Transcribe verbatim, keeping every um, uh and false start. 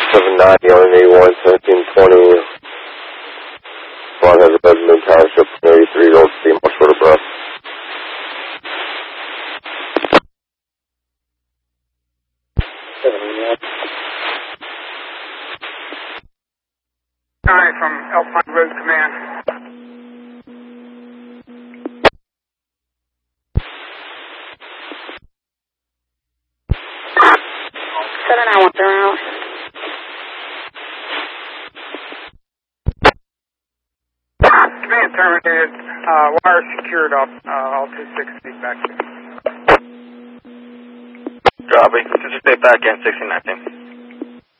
seven ninety on eighty-one, seventeen twenty. One has a Benjamin Township, eighty-three, don't see much for the breath. Hi, from Alpine Road Command. Seven I want zero out. Command terminated. Uh, wire secured up. Uh, all two six feet back. Copy. Just stay back in sixteen nineteen.